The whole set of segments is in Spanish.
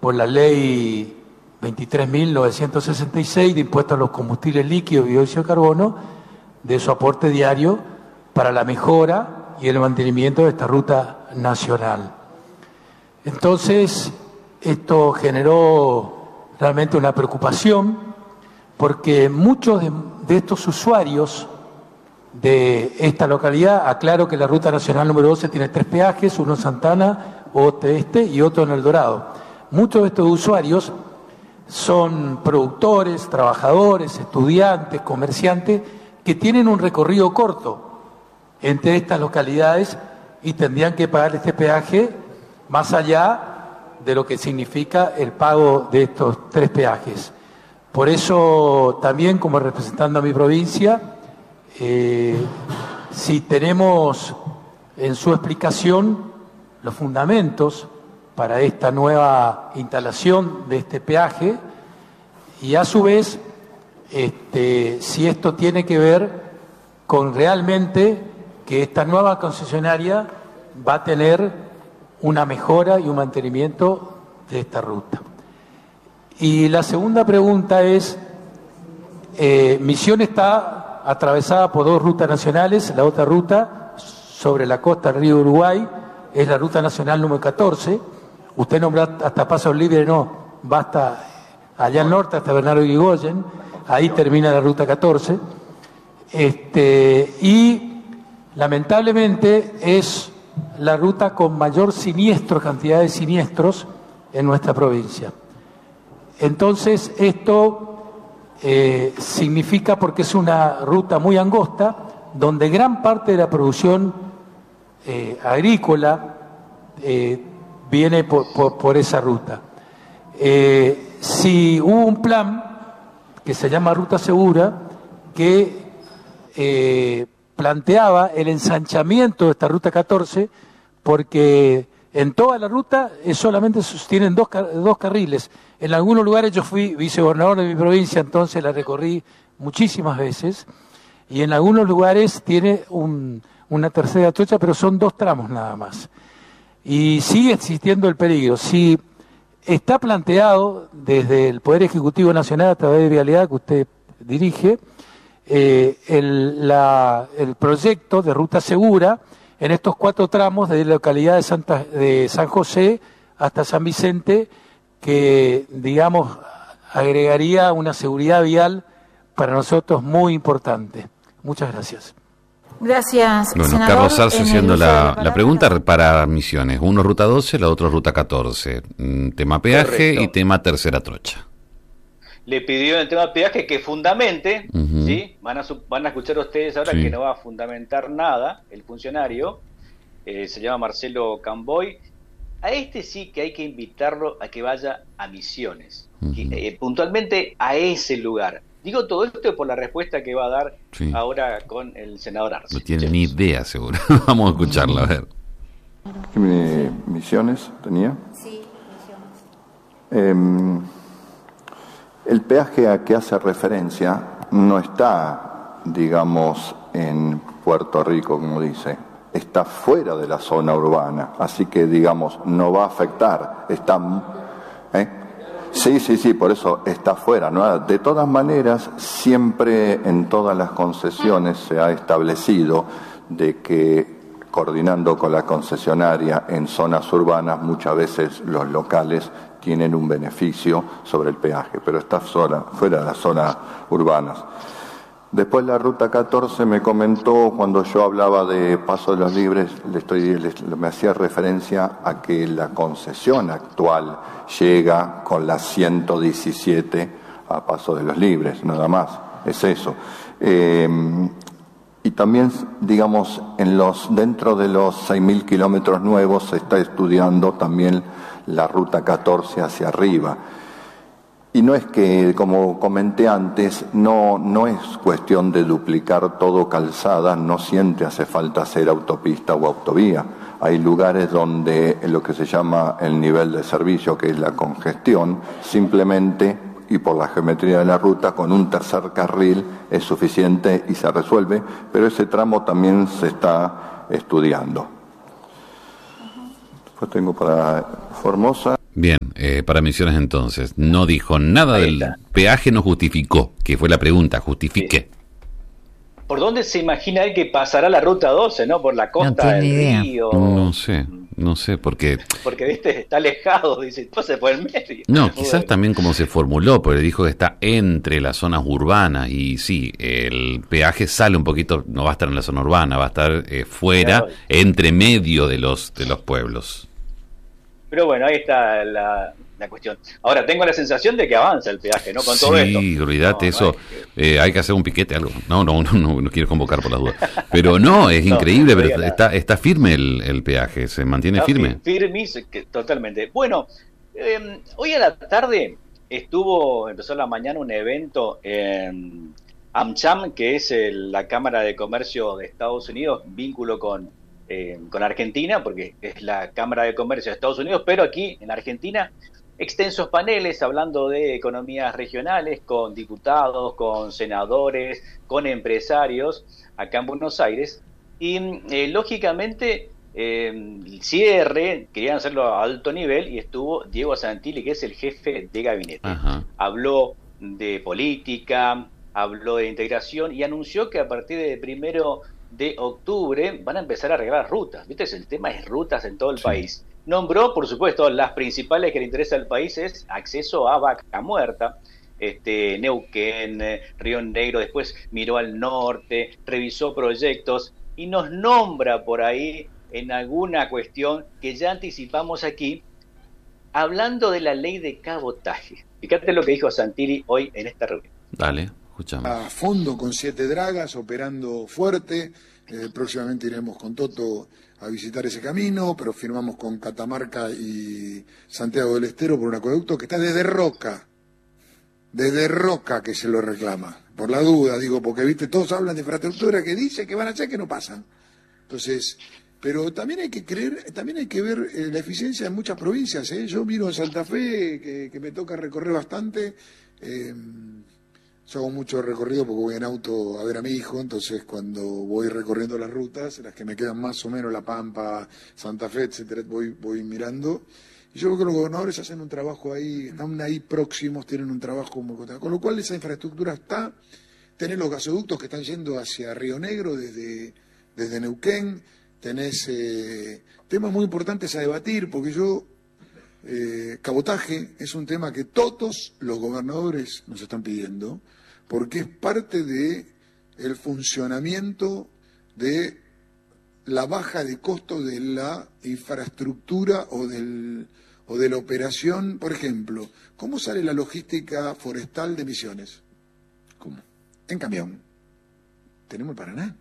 por la ley 23.966 de impuestos a los combustibles líquidos y dióxido de carbono, de su aporte diario para la mejora y el mantenimiento de esta ruta nacional. Entonces, esto generó realmente una preocupación, porque muchos de estos usuarios de esta localidad, aclaro que la ruta nacional número 12 tiene 3 peajes, uno en Santana, otro este y otro en El Dorado. Muchos de estos usuarios son productores, trabajadores, estudiantes, comerciantes, que tienen un recorrido corto entre estas localidades y tendrían que pagar este peaje más allá de lo que significa el pago de estos 3 peajes. Por eso también, como representando a mi provincia, si tenemos en su explicación los fundamentos para esta nueva instalación de este peaje, y a su vez si esto tiene que ver con realmente que esta nueva concesionaria va a tener una mejora y un mantenimiento de esta ruta. Y la segunda pregunta es, Misiones está atravesada por 2 rutas nacionales. La otra ruta sobre la costa del río Uruguay es la ruta nacional número 14. Usted nombró hasta Paso Libre, no, va hasta allá al norte, hasta Bernardo Irigoyen, ahí termina la ruta 14. Y lamentablemente es la ruta con mayor cantidad de siniestros en nuestra provincia. Entonces, esto significa, porque es una ruta muy angosta, donde gran parte de la producción agrícola viene por esa ruta. Si hubo un plan que se llama Ruta Segura, que planteaba el ensanchamiento de esta ruta 14, porque en toda la ruta solamente tienen dos carriles. En algunos lugares, yo fui vicegobernador de mi provincia, entonces la recorrí muchísimas veces, y en algunos lugares tiene una tercera trocha, pero son 2 tramos nada más. Y sigue existiendo el peligro. Si está planteado desde el Poder Ejecutivo Nacional, a través de Vialidad, que usted dirige, el proyecto de Ruta Segura en estos 4 tramos de la localidad de San José hasta San Vicente, que, digamos, agregaría una seguridad vial para nosotros muy importante. Muchas gracias. Gracias, bueno, senador. Carlos Arce haciendo la pregunta para Misiones. Uno ruta 12, la otra ruta 14. Tema peaje. Correcto. Y tema tercera trocha. Le pidió en el tema peaje que fundamente, ¿sí? Van a escuchar ustedes ahora que no va a fundamentar nada el funcionario, se llama Marcelo Camboy. A este sí que hay que invitarlo a que vaya a Misiones, puntualmente a ese lugar. Digo todo esto por la respuesta que va a dar ahora con el senador Arce. No tiene ni idea, seguro. Vamos a escucharla, a ver. ¿Qué Misiones tenía? Sí, Misiones. El peaje a que hace referencia no está, digamos, en Puerto Rico, como dice. Está fuera de la zona urbana, así que, digamos, no va a afectar. Sí, por eso está fuera, ¿no? De todas maneras, siempre en todas las concesiones se ha establecido de que, coordinando con la concesionaria en zonas urbanas, muchas veces los locales tienen un beneficio sobre el peaje, pero está fuera de las zonas urbanas. Después la ruta 14 me comentó, cuando yo hablaba de Paso de los Libres, me hacía referencia a que la concesión actual llega con la 117 a Paso de los Libres, nada más, es eso. Y también, digamos, dentro de los 6.000 kilómetros nuevos se está estudiando también la ruta 14 hacia arriba. Y no es que, como comenté antes, no es cuestión de duplicar todo calzada, no siempre hace falta hacer autopista o autovía. Hay lugares donde lo que se llama el nivel de servicio, que es la congestión, simplemente, y por la geometría de la ruta, con un tercer carril es suficiente y se resuelve, pero ese tramo también se está estudiando. Después tengo para Formosa. Bien, para Misiones entonces, no dijo nada del peaje, no justificó, que fue la pregunta, justifique. Sí. ¿Por dónde se imagina él que pasará la ruta 12, no? ¿Por la costa del río? No sé, porque... Porque, viste, está alejado, dice, entonces por el medio. No, quizás también como se formuló, porque dijo que está entre las zonas urbanas, y sí, el peaje sale un poquito, no va a estar en la zona urbana, va a estar fuera, entre medio de los pueblos. Pero bueno, ahí está la cuestión. Ahora, tengo la sensación de que avanza el peaje, ¿no? Con todo esto. Sí, olvídate eso. Hay que hacer un piquete, algo. No quiero convocar por las dudas. Pero no, es increíble, pero está firme el peaje, se mantiene firme. Firme, totalmente. Bueno, hoy a la tarde empezó la mañana un evento en AmCham, que es la Cámara de Comercio de Estados Unidos, vínculo con Argentina, porque es la Cámara de Comercio de Estados Unidos, pero aquí en Argentina, extensos paneles hablando de economías regionales, con diputados, con senadores, con empresarios, acá en Buenos Aires, y lógicamente el cierre, querían hacerlo a alto nivel, y estuvo Diego Santilli, que es el jefe de gabinete. Ajá. Habló de política, habló de integración, y anunció que a partir de 1 de octubre van a empezar a arreglar rutas. ¿Viste? El tema es rutas en todo el país. Nombró, por supuesto, las principales que le interesa al país es acceso a Vaca Muerta, Neuquén, Río Negro, después miró al norte, revisó proyectos y nos nombra por ahí en alguna cuestión que ya anticipamos aquí, hablando de la ley de cabotaje. Fíjate lo que dijo Santilli hoy en esta reunión. Dale. A fondo con 7 dragas, operando fuerte. Próximamente iremos con Toto a visitar ese camino, pero firmamos con Catamarca y Santiago del Estero por un acueducto que está desde Roca que se lo reclama. Por la duda, digo, porque viste, todos hablan de infraestructura que dice que van a hacer que no pasan. Entonces, pero también hay que ver la eficiencia en muchas provincias. Yo miro en Santa Fe, que me toca recorrer bastante. Yo hago mucho recorrido porque voy en auto a ver a mi hijo, entonces cuando voy recorriendo las rutas, las que me quedan más o menos, La Pampa, Santa Fe, etcétera, voy mirando. Y yo creo que los gobernadores hacen un trabajo ahí, están ahí próximos, tienen un trabajo muy importante. Con lo cual esa infraestructura está, tenés los gasoductos que están yendo hacia Río Negro desde Neuquén, tenés temas muy importantes a debatir, porque cabotaje es un tema que todos los gobernadores nos están pidiendo, porque es parte de el funcionamiento de la baja de costo de la infraestructura o de la operación. Por ejemplo, ¿cómo sale la logística forestal de Misiones? ¿Cómo? En camión. ¿Tenemos el Paraná?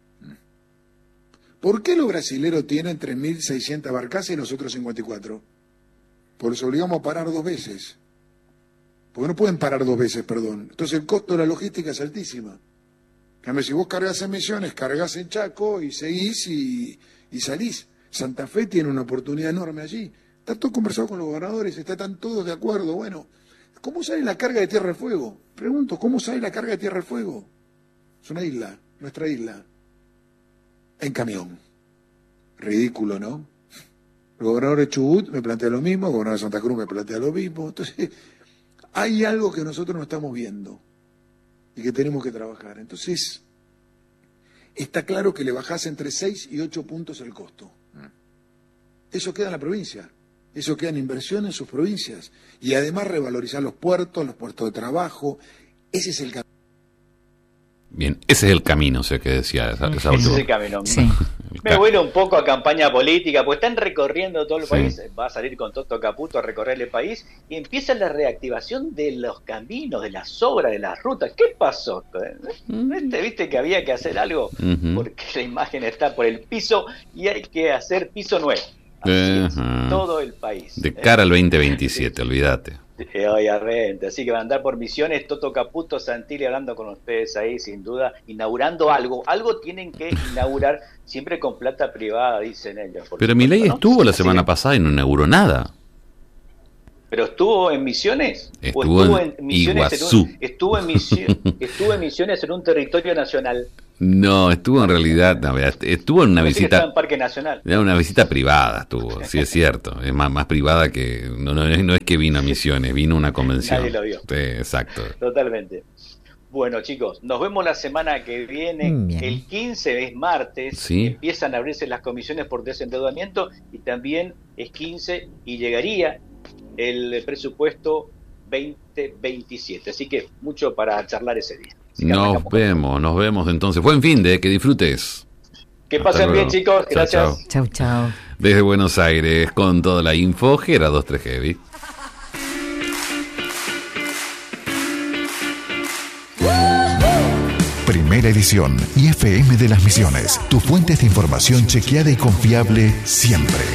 ¿Por qué los brasileros tienen 3.600 barcazas y nosotros 54? Porque los obligamos a parar 2 veces. Porque no pueden parar 2 veces, perdón. Entonces el costo de la logística es altísima. Si vos cargas en Misiones, cargas en Chaco y seguís y salís. Santa Fe tiene una oportunidad enorme allí. Está todo conversado con los gobernadores, están todos de acuerdo. Bueno, ¿cómo sale la carga de Tierra del Fuego? Pregunto, ¿cómo sale la carga de Tierra del Fuego? Es una isla, nuestra isla. En camión. Ridículo, ¿no? El gobernador de Chubut me plantea lo mismo, el gobernador de Santa Cruz me plantea lo mismo. Entonces, hay algo que nosotros no estamos viendo y que tenemos que trabajar. Entonces, está claro que le bajás entre 6 y 8 puntos el costo. Eso queda en la provincia, eso queda en inversión en sus provincias. Y además revalorizar los puertos de trabajo. Ese es el camino. Bien, ese es el camino, sé que decía esa Ese es el camino. Sí. Me huele un poco a campaña política, pues están recorriendo todo el país. Va a salir con Toto Caputo a recorrer el país y empieza la reactivación de los caminos, de las obras, de las rutas. ¿Qué pasó? ¿Viste que había que hacer algo? Porque la imagen está por el piso y hay que hacer piso nuevo. Todo el país. De cara al 2027, olvídate. Obviamente, así que van a andar por Misiones, Toto Caputo, Santilli hablando con ustedes ahí, sin duda, inaugurando algo tienen que inaugurar, siempre con plata privada, dicen ellos. Pero Milei estuvo la semana pasada y no inauguró nada. ¿Pero estuvo en Misiones? Estuvo en Misiones Iguazú. Estuvo en Misiones en un territorio nacional. No, estuvo en realidad, no, estuvo en una visita. Estaba en Parque Nacional. Era una visita privada, estuvo, sí es cierto. Es más privada que. No es que vino a Misiones, vino a una convención. Nadie lo vio. Sí, exacto. Totalmente. Bueno, chicos, nos vemos la semana que viene. Bien. El 15 es martes. Sí. Empiezan a abrirse las comisiones por desendeudamiento y también es 15 y llegaría el presupuesto 2027. Así que mucho para charlar ese día. Nos vemos entonces. Buen fin de que disfrutes. Que Hasta pasen luego. bien, chicos. Chao, Gracias. chao. Chau. Desde Buenos Aires, con toda la info, Gera 23 Heavy. Primera edición, IFM de las Misiones, tu fuente de información chequeada y confiable siempre.